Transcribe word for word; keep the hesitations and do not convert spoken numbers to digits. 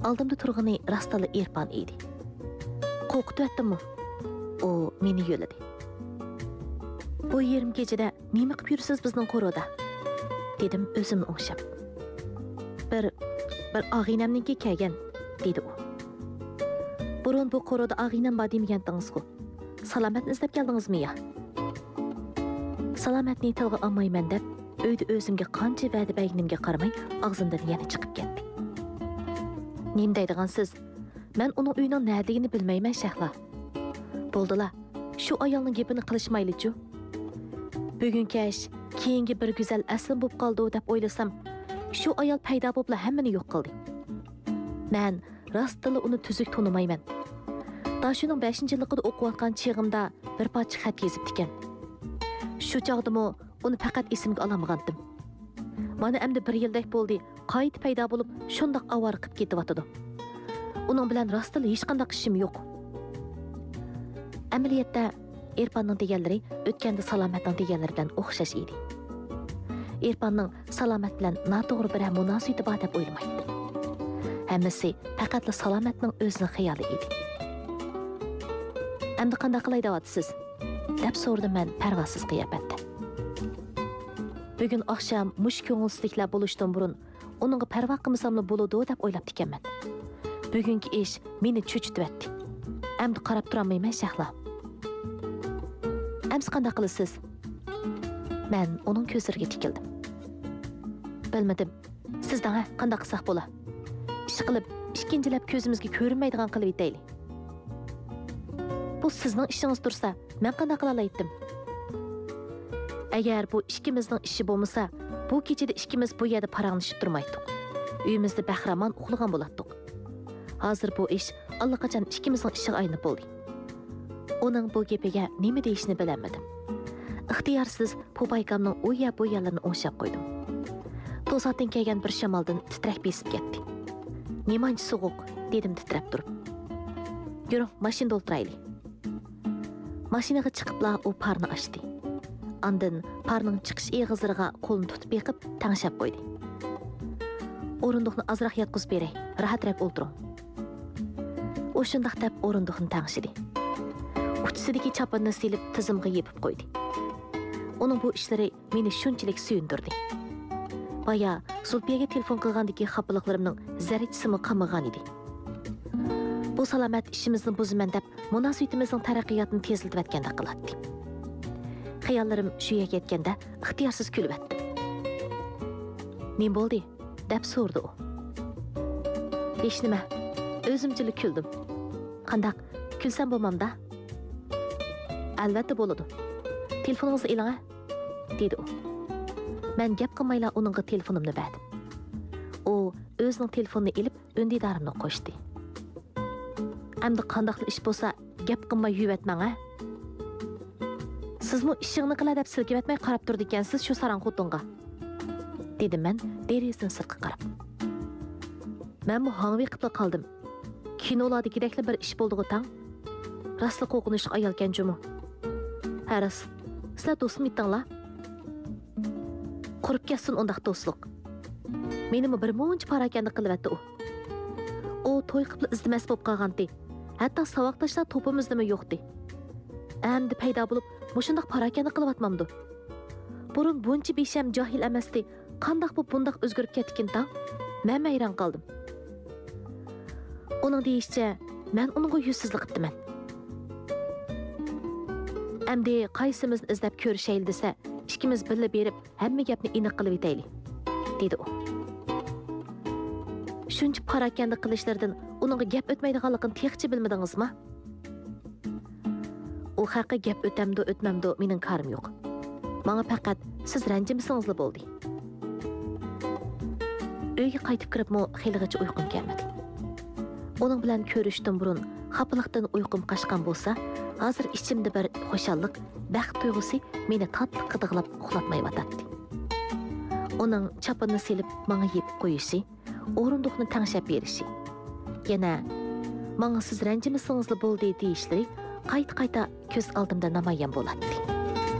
Aldımda turğunu rastalı Erpan idi. Qo'rqitib atdimmi? O meni yo'ladi. Bu yerim kechada nima qilib yursiz bizning qo'roda? Dedim o'zimni o'ngshab. Bir bir og'inamniki kelgan, dedi u. Burun bu qo'roda og'inam bor demagandingiz-ku. Salomatni izlab keldingizmi ya? Salomatni tilga olmayman deb, uyda o'zimga qancha va'da berganimga qaramay, og'zimdan yana chiqib ketdi. Nim deydigansiz? Men uning uyining nadaligini bilmayman Shahla. Bo'ldilar. Shu ayolning gapini qilishmayli-chu. Bugun kesh, keyingi bir go'zal aslim bo'lib qoldi deb o'ylasam, shu ayol paydo bo'lib hammani yo'q qildi. Men rostila uni tuzuk tonimayman. Dashuning beshinchi yilligida o'qiyotgan chig'imda bir parcha xat yozib ekan. Shu chog'dimi uni faqat esimga olamagandim. Mana endi bir yildek bo'ldi, qayta paydo bo'lib, shundoq avor qilib ketyotdi. Uning bilan rostila hech qanday ishim yo'q. Amaliyotda Erpanning deganlari o'tganda Salomatning deganlaridan o'xshash edi. Erpanning Salomat bilan noto'g'ri bir munosabati bor deb o'ylamaydi. Hammasi faqat Salomatning o'zining xayoli edi. Endi qanday qilay deyapsiz? deb so'radim men parvosiz qiyofatda. Bugun oqsham mush ko'ngilsizliklar bo'lishdan burun uningga parvo qilmasammi bo'ladi deb o'ylab ekanman. Bugungi ish meni cho'chitibdi. Endi qarab turmayman Shahla. Ems qanday qilasiz? Men uning ko'zlariga tikildim. Bilmadim. Sizdan qanday qilsak bo'la? Ish qilib, ikkinchilab ko'zimizga ko'rinmaydigan qilib etaylik. Bu sizning ishingiz tursa, men qanday qila olaydim? Agar bu ikkimizning ishi bo'lmasa, bu kechada ikkimiz bu yerda paranglashib turmaydik. Uyimizda bahramon uxlagan bo'lardik. Hozir bu ish allaqachon ikkimizning ishiga aylanib bo'ldi. Uning bu gapiga nima deyishni bilamadim. Ixtiyorsiz Pobaykamning u ya bu yerlarini o'ngshab qo'ydim. To'satdan kelgan bir shamoldan titrak besib ketdi. "Nimanchi sovuq?" dedim titrab turib. "Yuring, mashinada o'tiraylik." Mashinaga chiqibla u parni ochdi. Andin parning chiqish eg'izlariga qo'lini tutib beqib, tangshab qo'ydi. "O'rindiqni azroq yotqizib beray, rahatrab o'tiring." U shundoq deb o'rindiqni tangshidi. Uchisidagi chapanni silib tizimga yepib qo'ydi. Uning bu ishlari meni shunchalik suyundirdi. Baya Zulfiyaga telefon qilgandagi xafaliklarimning zarrachasimi qamagan edi. Bu Salomat ishimizni buzaman deb munosabatimizning taraqqiyotini tezlatib atganda qiladi. Xayollarim shu yerga yetganda ixtiyorsiz kulib atdim. "Nima bo'ldi?" deb so'rdi u. "Hech nima. O'zimchilik kuldim." "Qandaq? Kulsam bo'lmamda?" "Albatta bo'ladi. Telefoningizni iling-a?" dedi u. Men gap qilmayla uningga telefonimni berdim. U o'zining telefonini ilib, undidorimni qo'shdi. "Endi qandaq ish bo'lsa, gap qilmay yuvatmang-a. Sizmi ishingni qila deb silkib atmay qarab turdi ekansiz shu saran xotinga." dedim men derazadan sirtqa qarab. Men bu hangvi qilib qoldim. Kinolardagidek bir ish bo'ldi-ku tang. Rostli qo'rqinchli ayol ekan-jumi. Haras, sizlar do'stim etdinglar? Qurib ketsin undaq do'stlik. Menimi bir muncha parakanda qilyapti u. U to'y qilib izdimas bo'lib qolgandi. Hatto savoqdoshlar topimizdimi yo'qdi. Endi paydo bo'lib, mushundaq parakanda qilyapmamdi. Burun buncha besham johil emasdi. Qandaq bu bundaq o'zgarib ketgan tang? Men hayron qoldim. Uning deyishicha, men uningga yuzsizlik qilibman. Endi qaysimizni izlab ko'rishaylik desa, ikkimiz birga berib, hamma gapni aniq qilib etaylik, dedi u. Shuncha parakanda qilishlardan uningga gap o'tmaydiganligini texchi bilmadingizmi? U haqi gap o'tamdi, o'tmamdi, mening qarim yo'q. Menga faqat siz ranjimisingizli bo'ldi. Uyga qaytib kiribmi, xeligacha uyqum kelmadi. Uning bilan ko'rishdan burun xafalikdan uyqum qochgan bo'lsa, hozir ichimda bir xo'shallik, baxt tuyg'usi meni tatbiq qidig'lab uxlatmayotdi. Uning chapanini silib, menga yepib qo'yishi, o'rindiqni tangshab berishi, yana menga siz ranjimisingizli bo'ldi deyishlari qayta-qayta ko'z oldimda namoyon bo'ladi.